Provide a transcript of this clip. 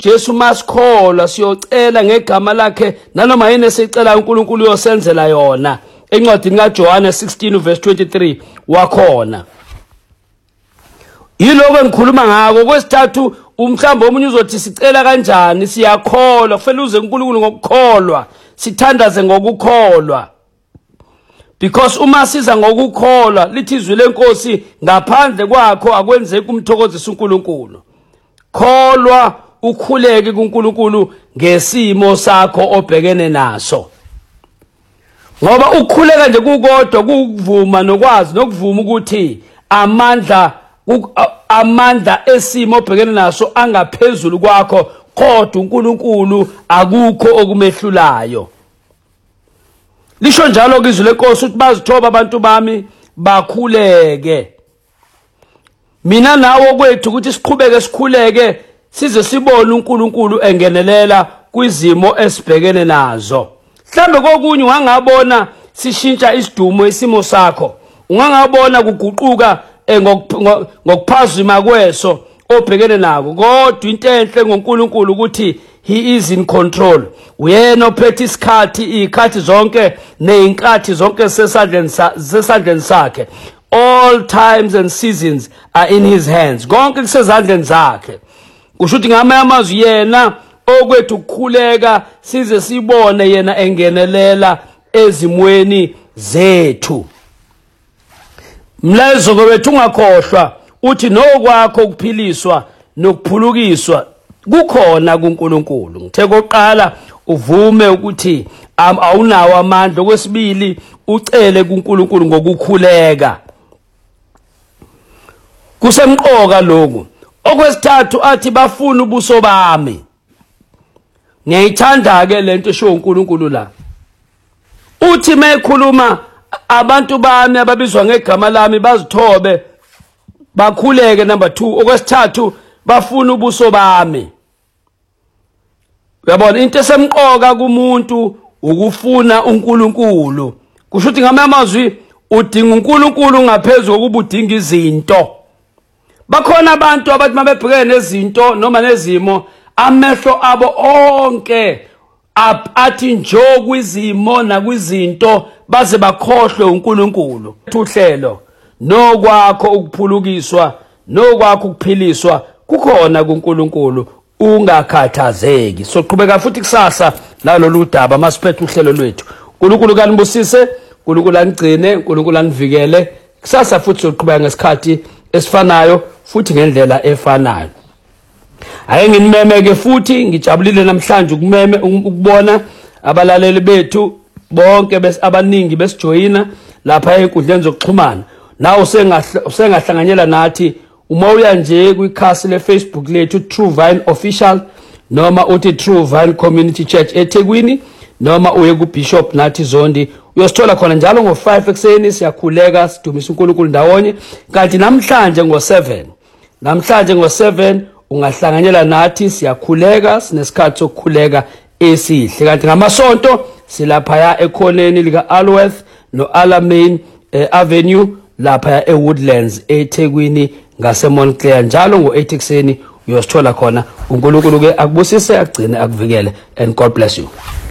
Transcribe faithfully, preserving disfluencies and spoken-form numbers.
uJesu masikholwa siyocela ngegama lakhe nanoma yini esicela uNkulunkulu uyosenzela yona. Encwadini kaJohane sixteen verse twenty-three wakhona. Yiloko engikhuluma ngako. Kwesithathu umhlambo omunye uzothi sicela kanjani, siyakholwa, kufanele uze uNkulunkulu ngokukholwa, sithandaze ngokukholwa. Because uma siza ngokukholwa lithi izwi lenkosi ngaphandle kwakho akwenzeki umthokozisa uNkulunkulu. Kholwa ukhuleke kuNkulunkulu ngesimo sakho obhekene naso. Ngoba ukukhuleka nje kukodwa kuvuma nokwazi nokuvuma ukuthi amandla amandla esimo obhekene naso angaphezulu kwakho, kodwa uNkulunkulu akukho okumehlulayo. Lisho njalo kwizwi lenkosi ukuthi bazithoba abantu bami bakhuleke. Mina nawo kwethu ukuthi siqhubeke sikhuleke size sibone uNkulunkulu engenelela kwizimo esibhekene nazo. Mhlambe kokunye ungangabona sishintsha isidumo isimo sakho, ungangabona kuguquka ngokuphazima kweso obhekene nako, kodwa into enhle ngoNkulunkulu ukuthi he is in control. Uyena ophethe isikhathi ikhathi zonke neinkathi zonke sesandleni sesandleni sakhe. All times and seasons are in his hands. Konke kusezandleni zakhe. Kusho ukuthi ngamanye amazwi yena okwethu ukukhuleka size sibone yena engenelela ezimweni zethu. Mlayezo kwethu ungakhohlwa uthi nokwakho ukuphiliswa nokuphulukiswa kukhona kuNkulunkulu. Ngithe koqala uvume ukuthi awunawo amandla, okwesibili ucele kuNkulunkulu ngokukhuleka. Kusemqoka lokho. Okwesithathu athi bafuna ubuso bami. Ngiyayithanda ke lento esho uNkulunkulu la. Uthi mayekhuluma abantu bami ababizwa ngegama lami bazithobe bakhuleke. Number two, okwesithathu bafuna ubuso bami. Uyabona into esemqoka kumuntu ukufuna uNkulunkulu. Kusho ukuthi ngamanye amazwi udinga uNkulunkulu ngaphezulu kokuba udinga izinto. Bakhona abantu abathi mabebhekene nezinto noma nezimo amehlo abo onke athi njo kwizimo nakwizinto baze bakhohlwe uNkulunkulu. Uhlelo nokwakho ukuphulukiswa nokwakho ukuphiliswa kukhona kuNkulunkulu, ungakhathazeki. Soqhubeka futhi kusasa nalolu daba masiphethe uhlelo lwethu. uNkulunkulu kanibusise, uNkulunkulu anigcine, uNkulunkulu anivikele. Kusasa futhi soqhubeka ngesikhathi esifanayo futhi ngendlela efanayo. Ake nginimemeke futhi ngijabulile namhlanje ukumeme ukubona abalaleli bethu bonke abaningi besijoyina lapha enkundleni zokuxhumana. Nawe usengahlanganyela nathi uma uya nje kwikhasi leFacebook lethu True Vine Official noma uthi True Vine Community Church eThekwini noma uye kuBishop Nathi Zondi, uyosithola khona njalo ngo five ekseni siyakhuleka sidumisa uNkulunkulu ndawonye. Kanti namhlanje ngo seven namhlanje ngo seven ungahlanganyela nathi, siyakhuleka, sinesikhathi sokukhuleka esihle. Kanti ngamasonto silapha ya ekhoneni lika Alworth no Alamein eh, Avenue lapha eWoodlands eThekwini ngase Montclair, njalo ngo eight ekseni uyosithola khona. uNkulunkulu ke akubusise, agcine, akuvikele, and God bless you.